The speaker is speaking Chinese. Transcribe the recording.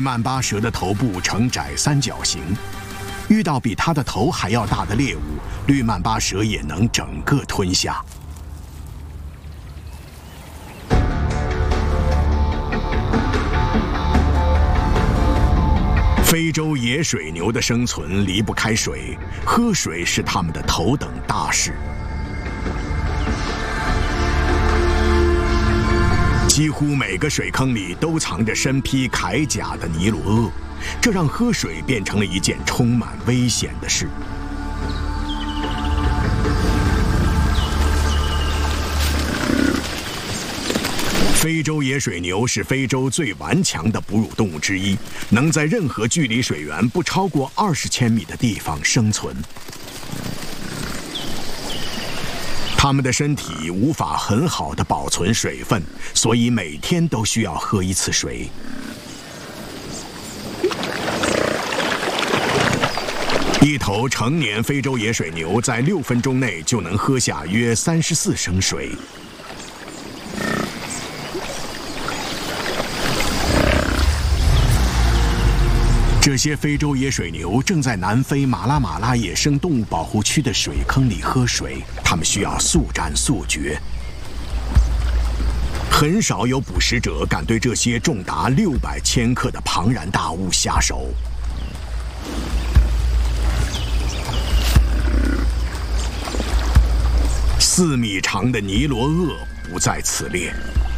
曼巴蛇的头部呈窄三角形，遇到比它的头还要大的猎物，绿曼巴蛇也能整个吞下。非洲野水牛的生存离不开水，喝水是它们的头等大事。几乎每个水坑里都藏着身披铠甲的尼罗鳄，这让喝水变成了一件充满危险的事。非洲野水牛是非洲最顽强的哺乳动物之一，能在任何距离水源不超过20千米的地方生存。它们的身体无法很好的保存水分，所以每天都需要喝一次水。一头成年非洲野水牛在6分钟内就能喝下约34升水。这些非洲野水牛正在南非马拉马拉野生动物保护区的水坑里喝水，它们需要速战速决。很少有捕食者敢对这些重达600千克的庞然大物下手。4米长的尼罗鳄不在此列。